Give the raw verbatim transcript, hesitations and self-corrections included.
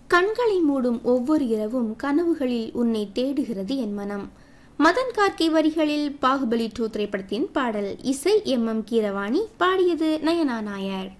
கண்களை மூடும் ஒவ்வொரு இரவும் கனவுகளில் உன்னை தேடுகிறது என் மனம். மதன் கார்கே வரிகளில் பாகுபலி டூ திரைப்படத்தின் பாடல். இசை எம் எம் கீரவாணி, பாடியது நயனா நாயர்.